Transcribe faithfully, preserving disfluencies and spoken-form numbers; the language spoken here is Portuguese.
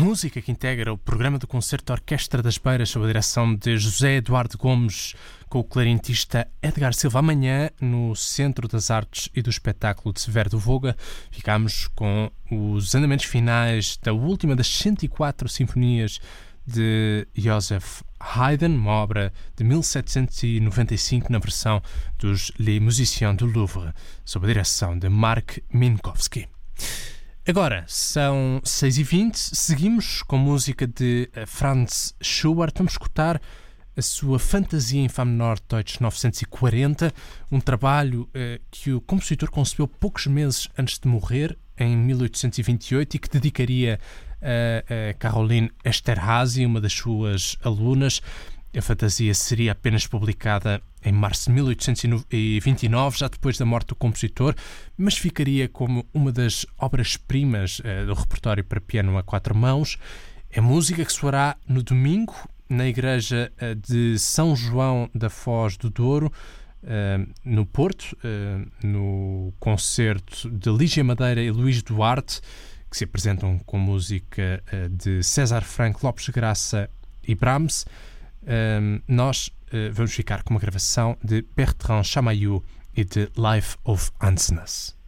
música que integra o programa do Concerto da Orquestra das Beiras sob a direção de José Eduardo Gomes, com o clarinetista Edgar Silva. Amanhã, no Centro das Artes e do Espetáculo de Severo do Voga, ficamos com os andamentos finais da última das cento e quatro sinfonias de Joseph Haydn, uma obra de mil setecentos e noventa e cinco na versão dos Les Musiciens du Louvre, sob a direção de Mark Minkowski. Agora, são seis e vinte, seguimos com música de Franz Schubert. Vamos escutar a sua Fantasia em Fá menor Deutsch novecentos e quarenta, um trabalho eh, que o compositor concebeu poucos meses antes de morrer, em mil oitocentos e vinte e oito, e que dedicaria a, a Caroline Esterhazy, uma das suas alunas. A fantasia seria apenas publicada em março de mil oitocentos e vinte e nove, já depois da morte do compositor, mas ficaria como uma das obras-primas uh, do repertório para piano a quatro mãos. É música que soará no domingo, na igreja uh, de São João da Foz do Douro, uh, no Porto, uh, no concerto de Lígia Madeira e Luís Duarte, que se apresentam com música uh, de César Franco, Lopes de Graça e Brahms. Um, nós uh, vamos ficar com uma gravação de Bertrand Chamayou e de Life of Ansnas.